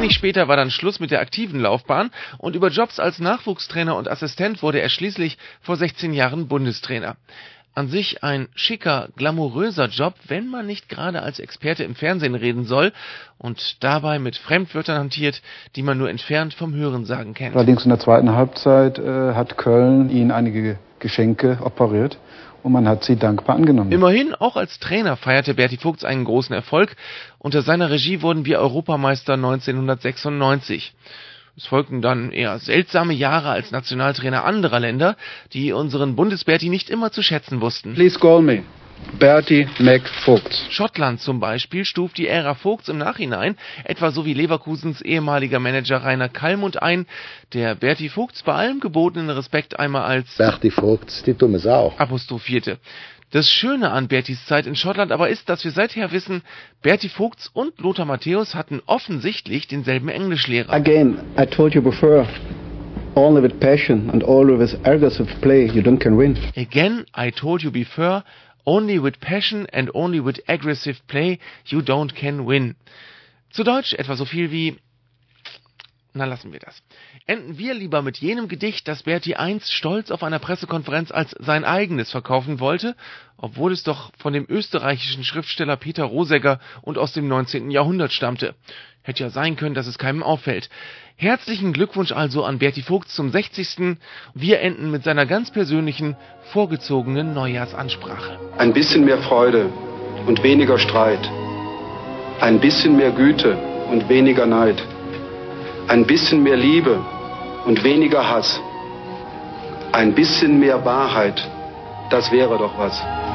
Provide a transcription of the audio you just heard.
Wenig später war dann Schluss mit der aktiven Laufbahn und über Jobs als Nachwuchstrainer und Assistent wurde er schließlich vor 16 Jahren Bundestrainer. An sich ein schicker, glamouröser Job, wenn man nicht gerade als Experte im Fernsehen reden soll und dabei mit Fremdwörtern hantiert, die man nur entfernt vom Hörensagen kennt. Allerdings in der zweiten Halbzeit hat Köln ihn einige Geschenke operiert und man hat sie dankbar angenommen. Immerhin, auch als Trainer feierte Berti Vogts einen großen Erfolg. Unter seiner Regie wurden wir Europameister 1996. Es folgten dann eher seltsame Jahre als Nationaltrainer anderer Länder, die unseren Bundesberti nicht immer zu schätzen wussten. Please call me Berti McVogts. Schottland zum Beispiel stuft die Ära Vogts im Nachhinein, etwa so wie Leverkusens ehemaliger Manager Rainer Kallmund ein, der Berti Vogts bei allem gebotenen Respekt einmal als Berti Vogts, die dumme Sau apostrophierte. Das Schöne an Bertis Zeit in Schottland aber ist, dass wir seither wissen, Berti Vogts und Lothar Matthäus hatten offensichtlich denselben Englischlehrer. Again, I told you before, only with passion and only with aggressive play you don't can win. Again, I told you before, only with passion and only with aggressive play you don't can win. Zu Deutsch etwa so viel wie: Na, lassen wir das. Enden wir lieber mit jenem Gedicht, das Berti einst stolz auf einer Pressekonferenz als sein eigenes verkaufen wollte, obwohl es doch von dem österreichischen Schriftsteller Peter Rosegger und aus dem 19. Jahrhundert stammte. Hätte ja sein können, dass es keinem auffällt. Herzlichen Glückwunsch also an Berti Vogts zum 60. Wir enden mit seiner ganz persönlichen, vorgezogenen Neujahrsansprache. Ein bisschen mehr Freude und weniger Streit. Ein bisschen mehr Güte und weniger Neid. Ein bisschen mehr Liebe und weniger Hass. Ein bisschen mehr Wahrheit, das wäre doch was.